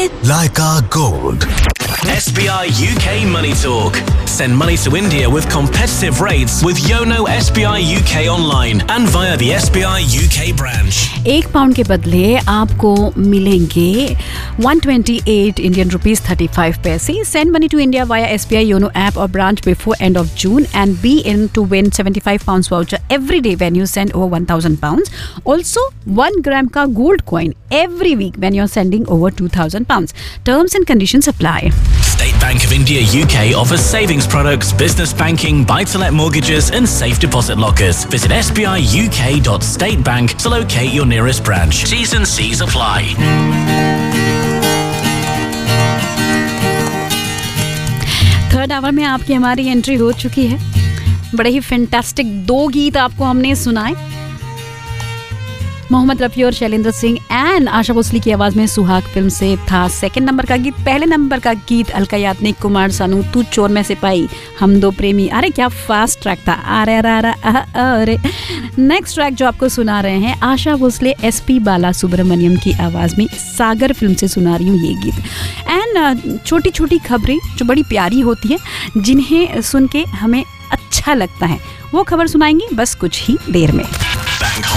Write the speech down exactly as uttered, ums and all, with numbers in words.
Leica Gold. S B I U K Money Talk. Send money to India with competitive rates with Yono S B I U K online and via the S B I U K branch. एक pound के बदले आपको मिलेंगे one hundred twenty-eight Indian rupees thirty-five पैसे. Send money to India via S B I Yono app or branch before end of June and be in to win seventy-five pounds voucher every day when you send over one thousand pounds. Also, one gram ka gold coin every week when you're sending over two thousand pounds. Terms and conditions apply. State Bank of India U K offers savings products, business banking, buy-to-let mortgages and safe deposit lockers. Visit s b i u k dot state bank to locate your nearest branch. T's and C's apply. Third our में आपकी हमारी entry हो चुकी है. बड़े ही fantastic दो गीत आपको हमने सुनाए. मोहम्मद रफ़ी और शैलेंद्र सिंह एंड आशा भोसले की आवाज में सुहाग फिल्म से था सेकंड नंबर का गीत. पहले नंबर का गीत अलका याग्निक, कुमार सानू, तू चोर में सिपाही, हम दो प्रेमी. अरे क्या फास्ट ट्रैक था. अरे अरे अरे. नेक्स्ट ट्रैक जो आपको सुना रहे हैं आशा भोसले एस पी बाला सुब्रमण्यम की आवाज में सागर फिल्म से सुना रही हूँ ये गीत. एंड छोटी छोटी खबरें जो बड़ी प्यारी होती हैं, जिन्हें सुन के हमें अच्छा लगता है, वो खबर सुनाएंगे बस कुछ ही देर में.